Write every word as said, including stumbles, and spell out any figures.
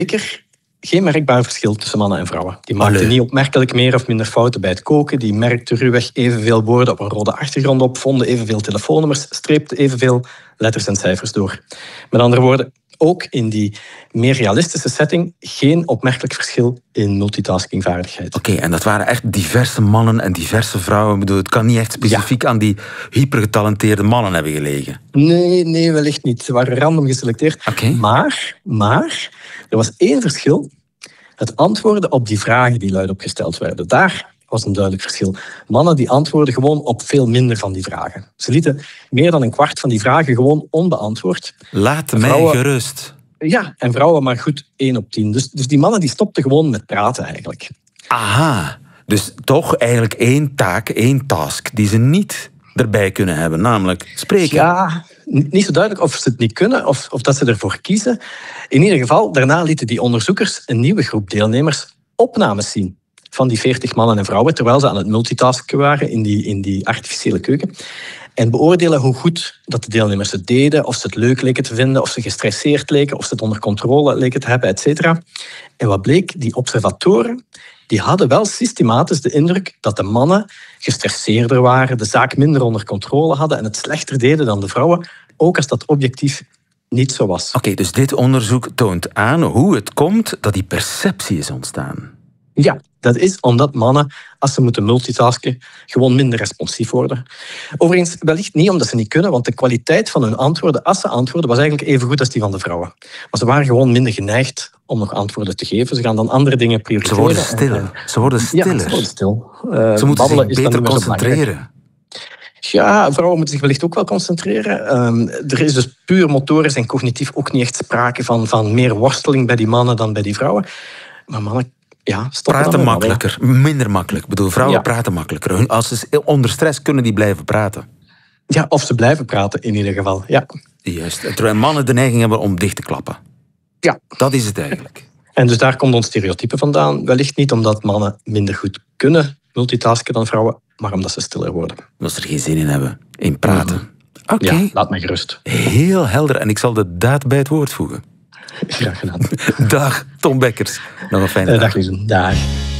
zeker geen merkbaar verschil tussen mannen en vrouwen. Die maakten Allee. niet opmerkelijk meer of minder fouten bij het koken. Die merkten ruwweg evenveel woorden op een rode achtergrond op, vonden evenveel telefoonnummers, streepten evenveel letters en cijfers door. Met andere woorden, ook in die meer realistische setting geen opmerkelijk verschil in multitaskingvaardigheid. Oké, okay, en dat waren echt diverse mannen en diverse vrouwen. Ik bedoel, het kan niet echt specifiek ja. aan die hypergetalenteerde mannen hebben gelegen. Nee, nee, wellicht niet. Ze waren random geselecteerd. Okay. Maar, maar, er was één verschil. Het antwoorden op die vragen die luidop gesteld werden. Daar was een duidelijk verschil. Mannen die antwoorden gewoon op veel minder van die vragen. Ze lieten meer dan een kwart van die vragen gewoon onbeantwoord. Laat mij vrouwen, gerust. Ja, en vrouwen maar goed één op tien. Dus, dus die mannen die stopten gewoon met praten eigenlijk. Aha, dus toch eigenlijk één taak, één task die ze niet erbij kunnen hebben, namelijk spreken. Ja, niet zo duidelijk of ze het niet kunnen of, of dat ze ervoor kiezen. In ieder geval, daarna lieten die onderzoekers een nieuwe groep deelnemers opnames zien van die veertig mannen en vrouwen, terwijl ze aan het multitasken waren in die, in die artificiële keuken. En beoordelen hoe goed dat de deelnemers het deden, of ze het leuk leken te vinden, of ze gestresseerd leken, of ze het onder controle leken te hebben, et cetera. En wat bleek? Die observatoren die hadden wel systematisch de indruk dat de mannen gestresseerder waren, de zaak minder onder controle hadden en het slechter deden dan de vrouwen, ook als dat objectief niet zo was. Oké, okay, dus dit onderzoek toont aan hoe het komt dat die perceptie is ontstaan. Ja, dat is omdat mannen, als ze moeten multitasken, gewoon minder responsief worden. Overigens, wellicht niet omdat ze niet kunnen, want de kwaliteit van hun antwoorden, als ze antwoorden, was eigenlijk even goed als die van de vrouwen. Maar ze waren gewoon minder geneigd om nog antwoorden te geven. Ze gaan dan andere dingen prioriteren. Ze worden stiller. Ze worden stiller. Ja, ze worden stil. Uh, ze moeten zich beter concentreren. Ja, vrouwen moeten zich wellicht ook wel concentreren. Um, er is dus puur motorisch en cognitief ook niet echt sprake van, van meer worsteling bij die mannen dan bij die vrouwen. Maar mannen ja, praten makkelijker, wel. minder makkelijk. Ik bedoel, vrouwen ja. praten makkelijker. Als ze onder stress kunnen die blijven praten. Ja, of ze blijven praten in ieder geval. Ja. Juist. Terwijl mannen de neiging hebben om dicht te klappen. Ja. Dat is het eigenlijk. En dus daar komt ons stereotype vandaan. Wellicht niet omdat mannen minder goed kunnen multitasken dan vrouwen, maar omdat ze stiller worden. Omdat ze er geen zin in hebben, in praten. Mm-hmm. Oké. Okay. Ja, laat mij gerust. Heel helder. En ik zal de daad bij het woord voegen. Graag gedaan. Dag, Tom Bekkers. Nog een fijne dag. Dag, Liesen. Dag.